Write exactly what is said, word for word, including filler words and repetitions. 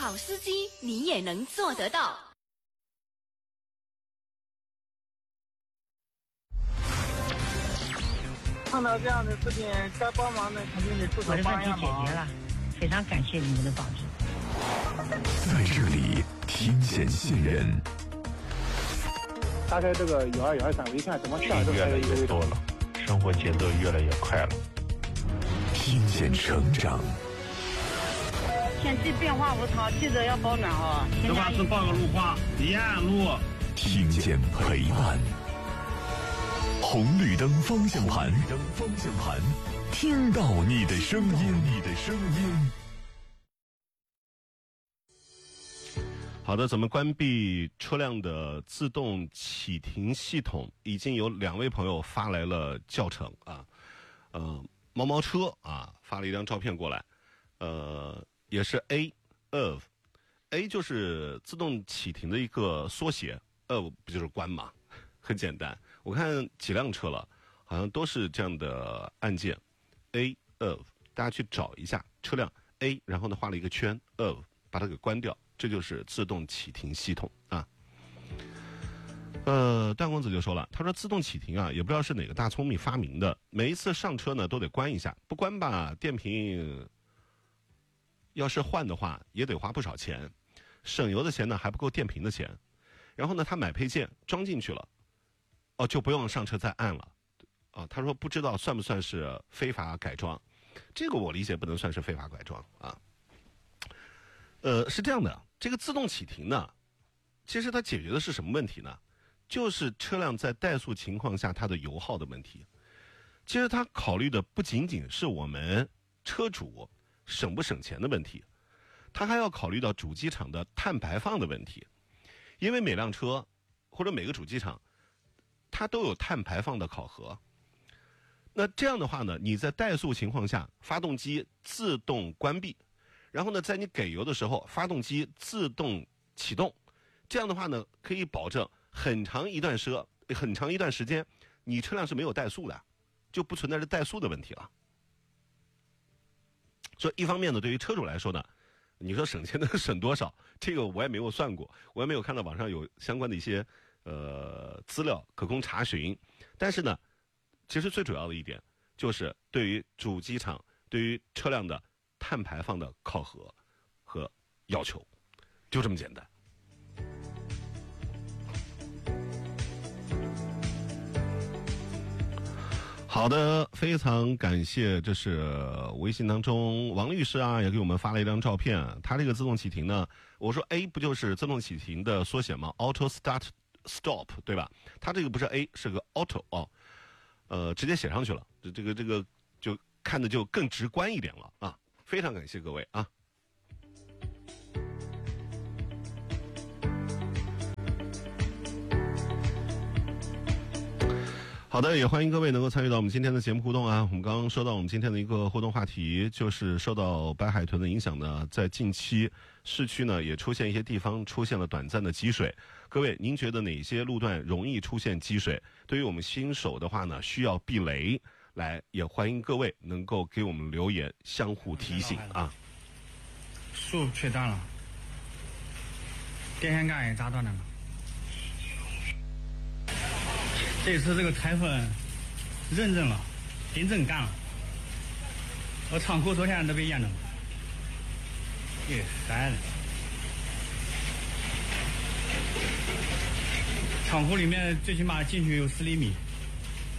好司机你也能做得到。 碰到这样的事情，该帮忙的肯定得出手帮一下忙。 我的问题解决了，非常感谢你们的帮助。 在这里，天险信任。 打开这个幺二幺三，我一看怎么下都越来越多了，生活节奏越来越快了。 听见成长。 天气变化无常，记得要保暖哦。 这块是报个路况，沿路。 听见陪伴。红绿灯方向盘，红绿灯方向盘，听到你的声音，你的声音。 好的，咱们关闭车辆的自动启停系统，已经有两位朋友发来了教程啊，呃，猫猫车啊发了一张照片过来，呃，也是 A of，A 就是自动启停的一个缩写 ，of 不就是关嘛，很简单。我看几辆车了，好像都是这样的按键 ，A of， 大家去找一下车辆 A， 然后呢画了一个圈 of， 把它给关掉。这就是自动启停系统啊。呃，段公子就说了，他说自动启停啊，也不知道是哪个大聪明发明的，每一次上车呢都得关一下，不关吧，电瓶要是换的话也得花不少钱，省油的钱呢还不够电瓶的钱。然后呢，他买配件装进去了，哦，就不用上车再按了。啊，他说不知道算不算是非法改装，这个我理解不能算是非法改装啊。呃，是这样的，这个自动启停呢，其实它解决的是什么问题呢？就是车辆在怠速情况下它的油耗的问题。其实它考虑的不仅仅是我们车主省不省钱的问题，它还要考虑到主机厂的碳排放的问题。因为每辆车或者每个主机厂，它都有碳排放的考核。那这样的话呢，你在怠速情况下，发动机自动关闭。然后呢，在你给油的时候，发动机自动启动，这样的话呢，可以保证很长一段时很长一段时间，你车辆是没有怠速的，就不存在着怠速的问题了。所以一方面呢，对于车主来说呢，你说省钱能省多少？这个我也没有算过，我也没有看到网上有相关的一些呃资料可供查询。但是呢，其实最主要的一点就是对于主机厂对于车辆的碳排放的考核和要求，就这么简单。好的，非常感谢，这是微信当中王律师啊，也给我们发了一张照片。他这个自动启停呢，我说 A 不就是自动启停的缩写吗 ？Auto Start Stop， 对吧？他这个不是 A， 是个 Auto 哦，呃，直接写上去了，这这个这个就看的就更直观一点了啊。非常感谢各位啊！好的，也欢迎各位能够参与到我们今天的节目互动啊！我们刚刚说到我们今天的一个互动话题，就是受到白海豚的影响呢，在近期市区呢也出现一些地方出现了短暂的积水。各位，您觉得哪些路段容易出现积水？对于我们新手的话呢，需要避雷。来，也欢迎各位能够给我们留言，相互提醒啊。 树切断了，电线杆也扎断了。这次这个台风认真了，真正干了。我仓库昨天都被淹着了，给塞了。仓库里面最起码进去有十厘米。